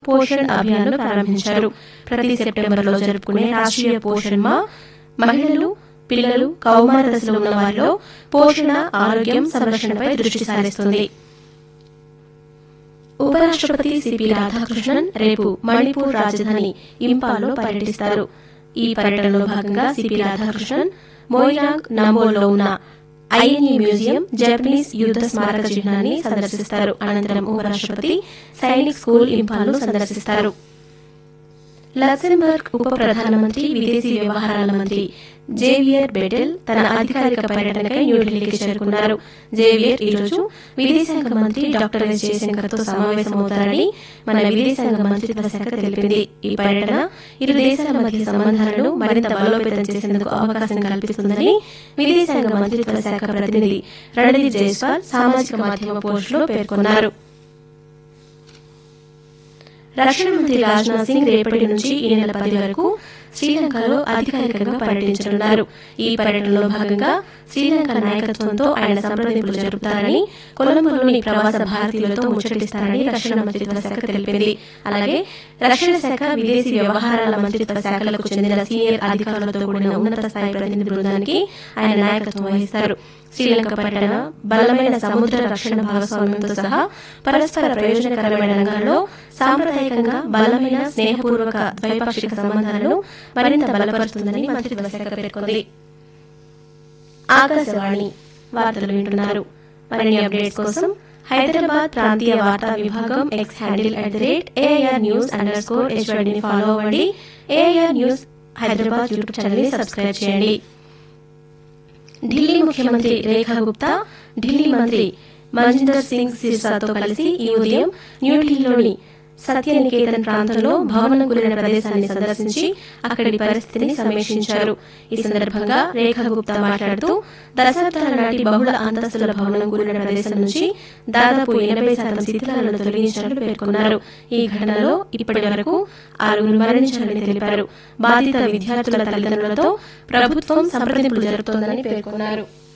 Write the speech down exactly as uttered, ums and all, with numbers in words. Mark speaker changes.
Speaker 1: పోషణ్ అభియాన్ను ప్రారంభించారు. ప్రతి సెప్టెంబర్లో జరుపుకునే రాష్ట్రీయ పోషణ్ మా మహిళలు, పిల్లలు, కౌమార దశలో ఉన్న వారిలో పోషణ, ఆరోగ్యం, సంరక్షణపై దృష్టి సారిస్తుంది. ఉపరాష్ట్రపతి సిపి రాధాకృష్ణన్ రేపు మణిపూర్ రాజధాని ఇంపాల్లో పర్యటిస్తారు. ఈ పర్యటనలో భాగంగా సిపి రాధాకృష్ణన్ మోయిరాంగ్ నంబోల్లో ఉన్న ఐఎన్ఏ మ్యూజియం, జపనీస్ యుద్ద స్మారక చిహ్నాన్ని సందర్శిస్తారు. అనంతరం ఉపరాష్ట్రపతి సైనిక్ స్కూల్ ఇంపాల్ను సందర్శిస్తారు. లక్సెంబర్గ్ ఉప ప్రధానమంత్రి, విదేశీ వ్యవహారాల మంత్రి జేవియర్ బెటెల్ తన అధికారిక పర్యటనకై న్యూఢిల్లీకి చేరుకున్నారు. జేవియర్ ఈ రోజు విదేశాంగ మంత్రి డాక్టర్ ఎస్ జయశంకర్తో సమావేశమవుతారని మన విదేశాంగ మంత్రిత్వ శాఖ తెలిపింది. ఈ పర్యటన ఇరు దేశాల మధ్య సంబంధాలను మరింత బలోపేతం చేసేందుకు అవకాశం కల్పిస్తుందని విదేశాంగ మంత్రిత్వ శాఖ ప్రతినిధి రణదీప్ జైస్వాల్ సామాజిక మాధ్యమ పోస్టులో పేర్కొన్నారు. రక్షణ మంత్రి రాజ్నాథ్ సింగ్ రేపటి నుంచి ఈ నెల పది వరకు శ్రీలంకలో అధికారికంగా పర్యటించనున్నారు. ఈ పర్యటనలో భాగంగా శ్రీలంక నాయకత్వంతో ఆయన సంప్రదింపులు జరుపుతారని, కొలంబోలోని ప్రవాస భారతీయులతో ముచ్చటిస్తారని రక్షణ మంత్రిత్వ శాఖ తెలిపింది. అలాగే రక్షణ శాఖ, విదేశీ వ్యవహారాల మంత్రిత్వ శాఖలకు చెందిన సీనియర్ అధికారులతో కూడిన ఉన్నత స్థాయి ప్రతినిధి బృందానికి ఆయన నాయకత్వం వహిస్తారు. శ్రీలంక పర్యటన బలమైన సముద్ర రక్షణ భాగస్వామ్యంతో సహా పరస్పర ప్రయోజనకరమైన రంగాల్లో సాంప్రదాయకంగా బలమైన స్నేహపూర్వక ద్వైపాక్షిక సంబంధాలను మరింత బలపరుస్తుందని మంత్రిత్వ శాఖ పేర్కొంది. ఆకాశవాణి వార్తలు వింటున్నారు. మరిన్ని అప్డేట్స్ కోసం హైదరాబాద్ ప్రాంతీయ వార్తా విభాగం X handle at the rate AIR news under score హెచ్వైడీని follow అవ్వండి. AIR news Hyderabad YouTube channel ని సబ్స్క్రైబ్ చేయండి. ఢిల్లీ ముఖ్యమంత్రి రేఖా గుప్తా ఢిల్లీ మంత్రి మంజిందర్ సింగ్ సిర్సాతో కలిసి ఈ ఉదయం న్యూఢిల్లీలోని సత్యనికేతన్ ప్రాంతంలో భవనం కూలిన ప్రదేశాన్ని సందర్శించి అక్కడి పరిస్థితిని సమీక్షించారు. ఈ సందర్భంగా రేఖా గుప్తా మాట్లాడుతూ దశాబ్దాల నాటి బహుళ అంతస్తుల భవనం కూలిన ప్రదేశం నుంచి దాదాపు ఎనభై శాతం శిథిలాలను తొలగించినట్లు పేర్కొన్నారు. ఈ ఘటనలో ఇప్పటి వరకు ఆరుగురు మరణించారని తెలిపారు. బాధిత విద్యార్థుల తల్లిదండ్రులతో ప్రభుత్వం సంప్రదింపులు జరుపుతోందని పేర్కొన్నారు.